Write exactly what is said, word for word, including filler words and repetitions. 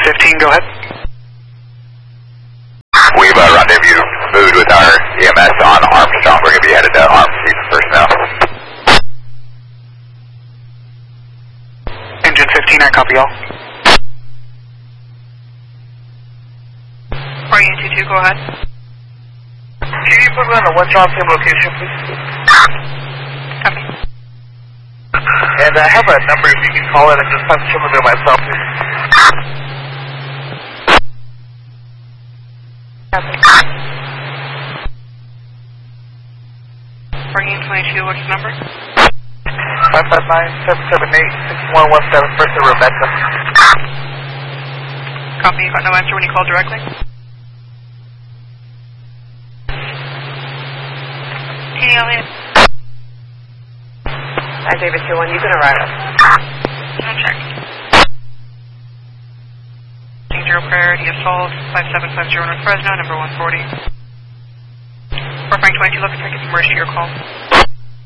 fifteen, go ahead. We've uh, rendezvous food with our E M S on Armstrong. We're going to be headed to Armstrong first now. Engine fifteen, I copy all. Orient two two, go ahead. Can you put me on the one job same location, please? Copy. And I have a number if you can call it and just pass someone there myself, please. Copy. Orient twenty-two, what's the number? five five nine, seven seven eight, six one one seven, first to Rebecca. Copy, you got no answer when you called directly? T D L in. Hi, David two one, you can arrive. No check. Zero priority assault, five seven five zero North Fresno, number one forty. Four Frank twenty-two, looking for I get some mercy to your call.